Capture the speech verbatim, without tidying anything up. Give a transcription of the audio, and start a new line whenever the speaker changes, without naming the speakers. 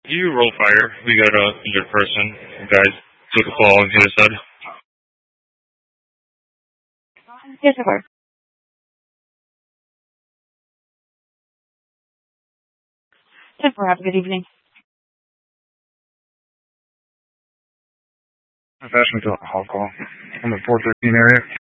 You roll fire. We got a injured person. The guys took a fall and hit his head.
Yes, of course. ten four, have a good evening.
I've asked me to a hall call. I'm at four thirteen area.